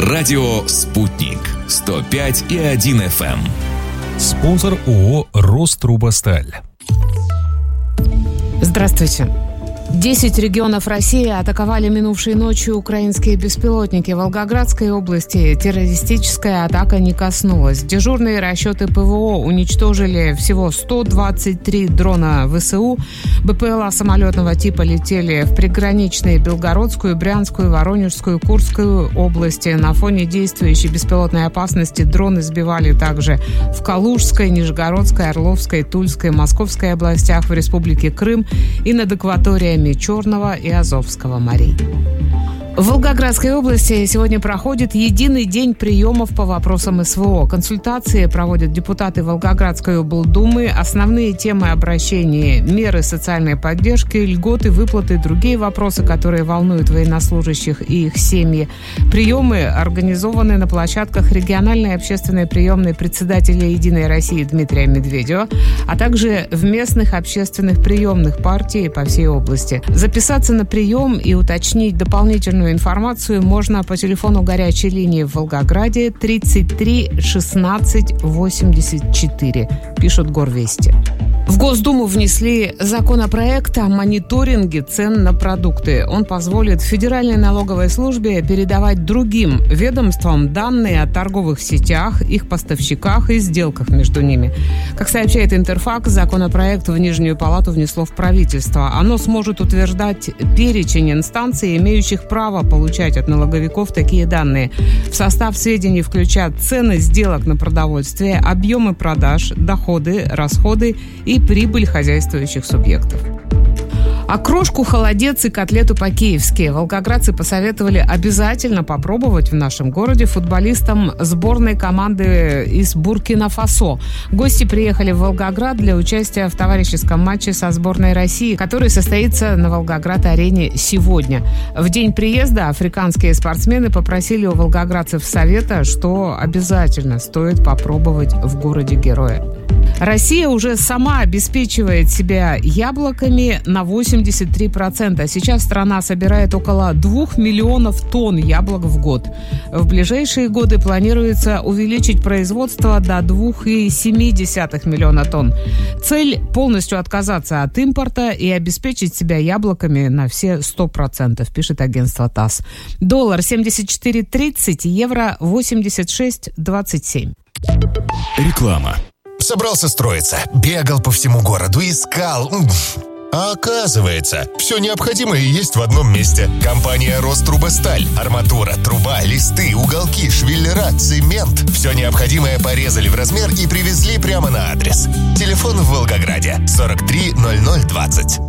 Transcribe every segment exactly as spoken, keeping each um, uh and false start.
Радио «Спутник». сто пять и один эф эм. Спонсор ООО «Рострубосталь». Здравствуйте. Десять регионов России атаковали минувшей ночью украинские беспилотники. В Волгоградской области террористическая атака не коснулась. Дежурные расчеты ПВО уничтожили всего сто двадцать три дрона ВСУ. БПЛА самолетного типа летели в приграничные Белгородскую, Брянскую, Воронежскую, Курскую области. На фоне действующей беспилотной опасности дроны сбивали также в Калужской, Нижегородской, Орловской, Тульской, Московской областях, в Республике Крым и над акваторией Черного и Азовского морей. В Волгоградской области сегодня проходит единый день приемов по вопросам СВО. Консультации проводят депутаты Волгоградской облдумы. Основные темы обращения – меры социальной поддержки, льготы, выплаты и другие вопросы, которые волнуют военнослужащих и их семьи. Приемы организованы на площадках региональной общественной приемной председателя «Единой России» Дмитрия Медведева, а также в местных общественных приемных партий по всей области. Записаться на прием и уточнить дополнительную информацию можно по телефону горячей линии в Волгограде тридцать три шестнадцать восемьдесят четыре, пишут Горвести. В Госдуму внесли законопроект о мониторинге цен на продукты. Он позволит Федеральной налоговой службе передавать другим ведомствам данные о торговых сетях, их поставщиках и сделках между ними. Как сообщает Интерфакс, законопроект в Нижнюю палату внесло в правительство. Оно сможет утверждать перечень инстанций, имеющих право получать от налоговиков такие данные. В состав сведений включат цены сделок на продовольствие, объемы продаж, доходы, расходы и прибыль хозяйствующих субъектов. Окрошку, холодец и котлету по-киевски волгоградцы посоветовали обязательно попробовать в нашем городе футболистам сборной команды из Буркина-Фасо. Гости приехали в Волгоград для участия в товарищеском матче со сборной России, который состоится на Волгоград-арене сегодня. В день приезда африканские спортсмены попросили у волгоградцев совета, что обязательно стоит попробовать в городе-герое. Россия уже сама обеспечивает себя яблоками на восемьдесят три процента. Сейчас страна собирает около двух миллионов тонн яблок в год. В ближайшие годы планируется увеличить производство до двух целых семи десятых миллиона тонн. Цель – полностью отказаться от импорта и обеспечить себя яблоками на все сто процентов, пишет агентство ТАСС. Доллар семьдесят четыре тридцать, евро восемьдесят шесть двадцать семь. Реклама. Собрался строиться, бегал по всему городу, искал. А оказывается, все необходимое есть в одном месте. Компания «Рострубосталь». Арматура, труба, листы, уголки, швеллера, цемент. Все необходимое порезали в размер и привезли прямо на адрес. Телефон в Волгограде сорок три ноль ноль двадцать.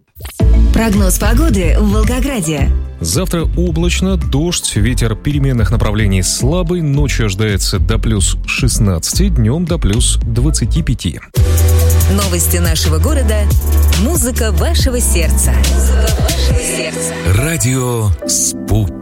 Прогноз погоды в Волгограде. Завтра облачно, дождь, ветер переменных направлений слабый, ночью ожидается до плюс шестнадцати, днем до плюс двадцати пяти. Новости нашего города. Музыка вашего сердца. Музыка вашего сердца. Радио «Спутник».